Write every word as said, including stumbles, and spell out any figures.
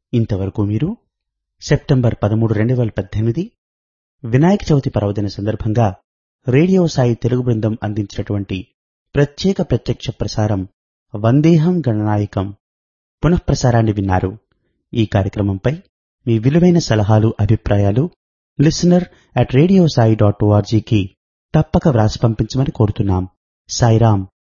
ఇంతవరకు మీరు సెప్టెంబర్ పదమూడు రెండు వేల పద్దెనిమిది వినాయక చవితి పర్వదిన సందర్భంగా రేడియో సాయి తెలుగు బృందం అందించినటువంటి ప్రత్యేక ప్రత్యక్ష ప్రసారం వందేహం గణనాయకం పునఃప్రసారాన్ని విన్నారు. ఈ కార్యక్రమంపై మీ విలువైన సలహాలు అభిప్రాయాలు listener at radio Sai dot ఓఆర్జీకి తప్పక వ్రాసి పంపించమని కోరుతున్నాం. సాయిరాం.